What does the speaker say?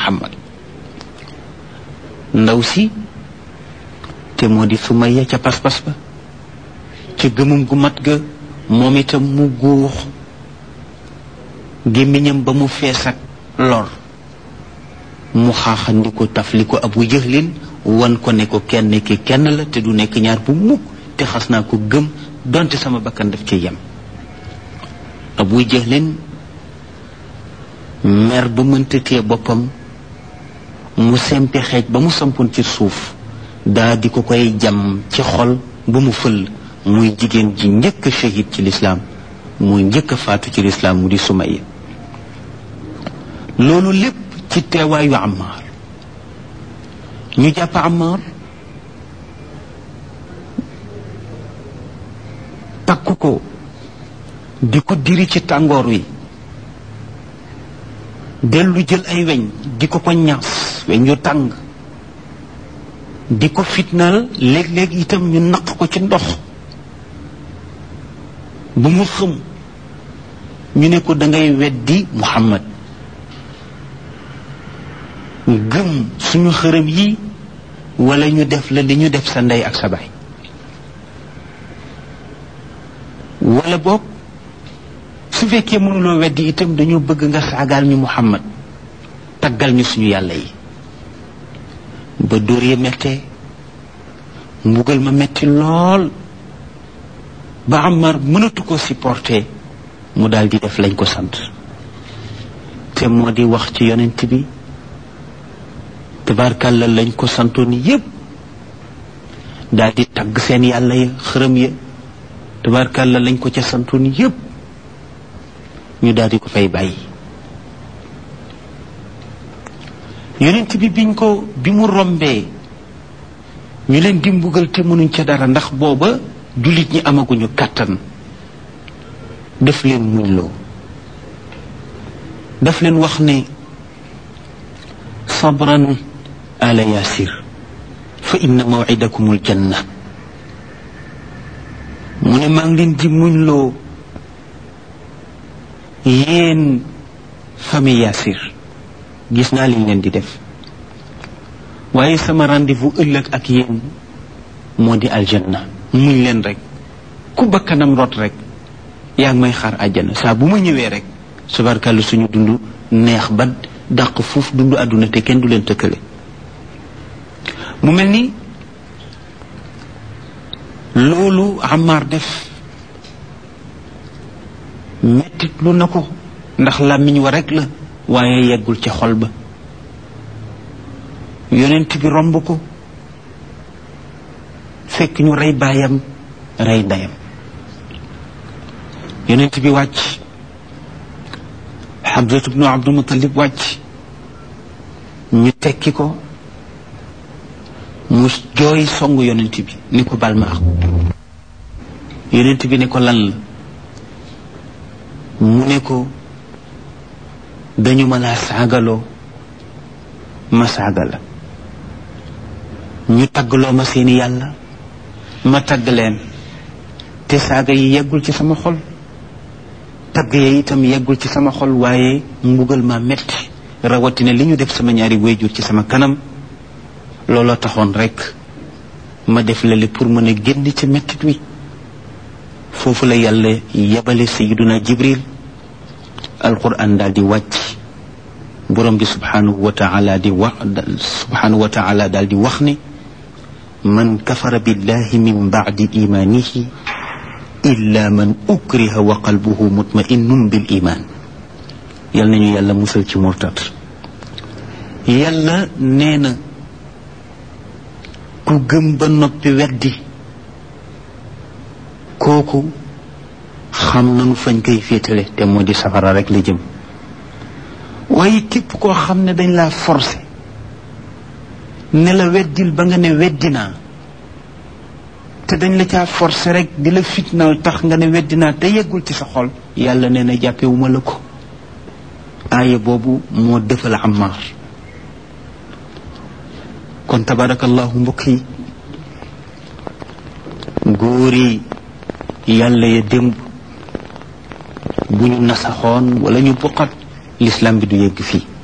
Muhammad ndaw si te moo di Sumayya ca pas-pas ba ca gëmum gu mat ga moom itam mu guux gémmiñam ba mu fees ak lor mu xaaxandi ko tafli ko Abu Jahlin wan ko ne ko kenn ki kenn la te du nekk ñaar bu mukk te xas naa ko gëm donte sama bakkan daf ci yem Abu Jahlin mer ba mënta tee boppam mu sempi xeej ba mu sampoon ci suuf daa di ko koy jam ci xol ba mu fëll muy jigéen ji njëkk a shahid ci lislaam muy njëkk a faatu ci lislaam mu di Sumayya loolu lépp ci teewaayu Ammar ñu jàpp Ammar takku ko di ko diri ci tàngoor wi dellu jël ay weñ di ko ñaas weñ yu tàng di ko fitnaal léeg-léeg itam ñu naq ko ci ndox bu mu xëm ñu ne ko dangay weddi Muhammad gëm suñu xërëm yi wala ñu def la li ñu def sa ndey ak sa baay wala boog su fekkee mënuloo weddi itam dañoo bëgg nga saagaal ñu Muhammad taggal ñu suñu yàlla yi ba dóor ya mettee mbugal ma metti lool ba Ammar mënatu ko supporter mu daal di def lañ ko sant te moo di wax ci yonent bi tabarkàlla lañ ko santoon yépp daal di tagg seen yàlla ya xërëm ya tabarkàlla lañ ko ca santoon yépp ñu daal di ko fay bàyyi yonent bi bi mu rombee ñu leen di mbugal te mënuñ ca dara ndax booba jullit ñi amaguñu kàttan daf leen muñloo daf leen wax ne sabran ala yasir fa inna maw'idakumul janna mu ne maa ngi leen di muñloo yéen famille Yasir gis naa liñ leen di def waaye sama rendez-vous ëllëg ak yéen moo di aljanna muñ leen rek ku bakkanam rot rek yaa ngi may xaar àjjana saa bu ma ñëwee rek subarkàllu suñu dund neex ba dàq fuuf dund àdduna te kenn du leen tëkkale mu mel ni loolu Ammar def mettit lu na ko ndax làmmiñ wa rek la waaye yeggul ci xol ba yonent bi romb ko fekk ñu rey baayam rey ndeyam yonent bi wàcc Hamzatu bnu Abdul Muttalib wàcc ñu tekki ko mu jooy songu yonent bi ni ko bal ma yonent bi ne ko lan la mu ne ko dañu ma laa saagaloo ma saaga la ñu taggloo ma seeni yàlla ma tagg leen te saaga yi yeggul ci sama xol tagg ya itam yeggul ci sama xol waaye mbugal ma metti rawatina li ñu def sama ñaari wayjur ci sama kanam looloo taxoon rek ma def lale pour mën a génn ci mettit wi foofu la yàlla yebale sayiduna Jibril alquran daal di wàcc borom bi subhanahu wa taala daal di wax ni man kafara billahi min ba'di imanihi illa man ukriha wa qalbuhu mutma'innun bil iman yal nañu yàlla musal ci murtad yàlla nee na ku gëm ba noppi weddi kooku xam nañu fañ koy féetale te moo di safara rek la jëm waaye képp koo xam ne dañ laa forcé ne la weddil ba nga ne weddinaa te dañ la caa forcé rek di la fitnaal tax nga ne weddinaa te yeggul ci sa xol yàlla nee na jàppewuma la ko aaya boobu moo defal Ammar kon tabarakallahu mbokk yi góor yi yàlla ya démb bu ñu nasaxoon wala ñu buqat l'islam bi du yegg fii